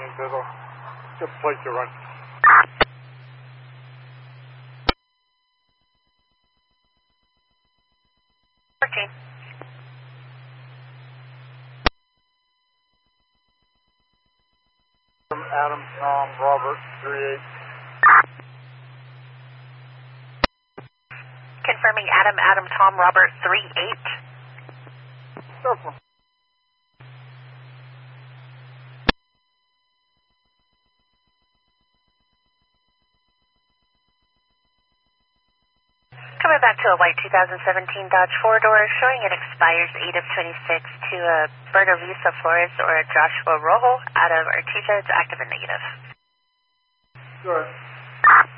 There's a good place to run. Adam, Tom, Robert, 38. Confirming Adam, Tom, Robert, 38. Careful. Coming back to a white 2017 Dodge 4-door, showing it expires 8 of 26 to a Berto Vista Flores or a Joshua Rojo out of Artesia. It's active and negative. Good.